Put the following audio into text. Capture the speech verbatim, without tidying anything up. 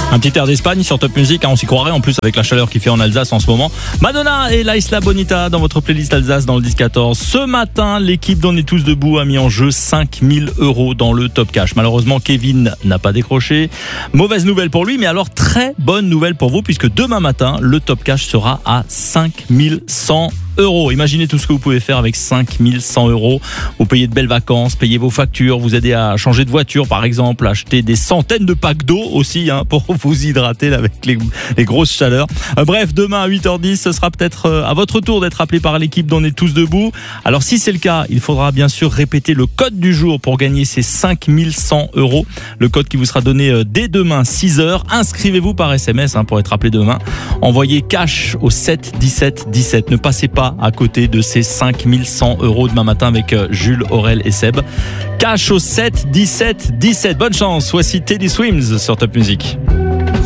Un petit air d'Espagne sur Top Music, hein, on s'y croirait en plus avec la chaleur qu'il fait en Alsace en ce moment. Madonna et La Isla Bonita dans votre playlist Alsace dans le dix quatorze. Ce matin, l'équipe d'On est tous debout a mis en jeu cinq mille euros dans le Top Cash. Malheureusement, Kevin n'a pas décroché. Mauvaise nouvelle pour lui, mais alors très bonne nouvelle pour vous puisque demain matin, le Top Cash sera à cinq mille cent euros. Imaginez tout ce que vous pouvez faire avec cinq mille cent euros. Vous payez de belles vacances, payez vos factures, vous aidez à changer de voiture par exemple, acheter des centaines de packs d'eau aussi hein, pour vous hydrater là, avec les, les grosses chaleurs. Euh, bref, demain à huit heures dix, ce sera peut-être euh, à votre tour d'être appelé par l'équipe d'On est tous debout. Alors si c'est le cas, il faudra bien sûr répéter le code du jour pour gagner ces cinq mille cent euros. Le code qui vous sera donné euh, dès demain six heures. Inscrivez-vous par S M S hein, pour être appelé demain. Envoyez cash au sept dix-sept dix-sept. Ne passez pas à côté de ces cinq mille cent euros demain matin avec Jules, Aurel et Seb. Cash au sept dix-sept dix-sept. Bonne chance. Voici Teddy Swims sur Top Music.